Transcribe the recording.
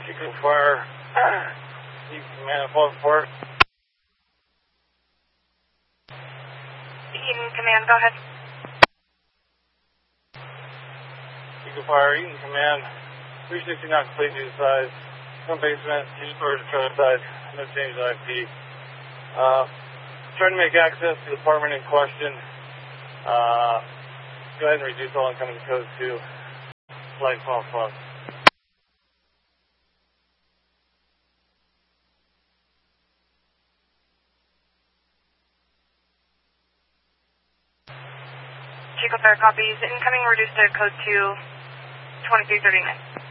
Chico Fire, Eaton Command, 4-4. Eaton Command, go ahead. Chico Fire, Eaton Command, 360 not complete due to size. Front basement, two storage trailer side, no change to IP. Trying to make access to the apartment in question. Go ahead and reduce all incoming codes to flight 12+. Chico Fire copies. Incoming reduced to code 2, 2339.